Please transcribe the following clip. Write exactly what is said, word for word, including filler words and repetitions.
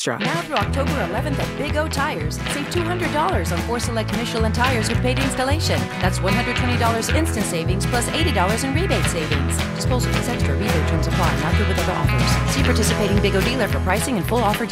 extra. Now through October eleventh at Big O Tires, save two hundred dollars on four select Michelin tires with paid installation. That's one hundred twenty dollars instant savings plus eighty dollars in rebate savings. Disposal plus extra rebate terms apply. Not good with other offers. See participating Big O dealer for pricing and full offer